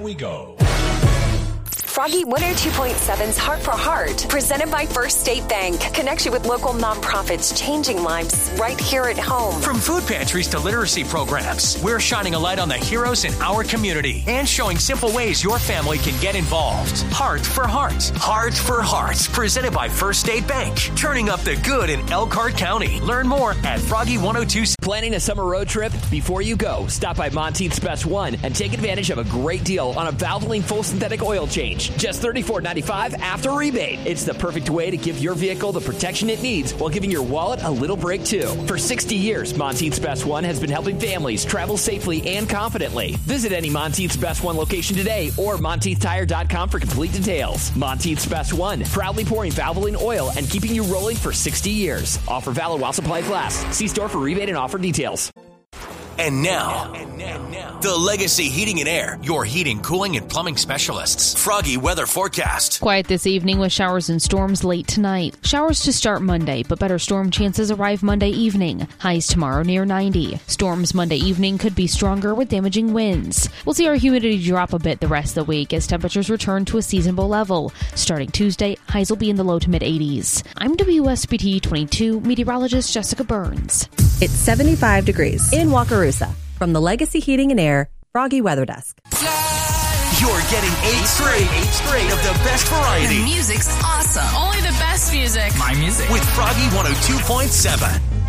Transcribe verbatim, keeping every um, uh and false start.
we go. Froggy one oh two point seven's Heart for Heart, presented by First State Bank. Connection with local nonprofits, changing lives right here at home. From food pantries to literacy programs, we're shining a light on the heroes in our community and showing simple ways your family can get involved. Heart for Heart. Heart for Heart, presented by First State Bank. Turning up the good in Elkhart County. Learn more at Froggy one oh two. Planning a summer road trip? Before you go, stop by Monteith's Best One and take advantage of a great deal on a Valvoline full synthetic oil change. Just thirty-four ninety-five after rebate. It's the perfect way to give your vehicle the protection it needs while giving your wallet a little break too. For sixty years, Monteith's Best One has been helping families travel safely and confidently. Visit any Monteith's Best One location today or Monteith Tire dot com for complete details. Monteith's Best One, proudly pouring Valvoline oil and keeping you rolling for sixty years. Offer valid while supplies last. See store for rebate and offer details. And now, and now, now, the Legacy Heating and Air, your heating, cooling, and plumbing specialists. Froggy weather forecast. Quiet this evening with showers and storms late tonight. Showers to start Monday, but better storm chances arrive Monday evening. Highs tomorrow near ninety. Storms Monday evening could be stronger with damaging winds. We'll see our humidity drop a bit the rest of the week as temperatures return to a seasonable level. Starting Tuesday, highs will be in the low to mid eighties. I'm W S B T twenty-two meteorologist Jessica Burns. It's seventy-five degrees in Wakarusa. From the Legacy Heating and Air Froggy Weather Desk. You're getting eight straight, eight straight of the best variety. The music's awesome. Only the best music. My music. With Froggy one oh two point seven.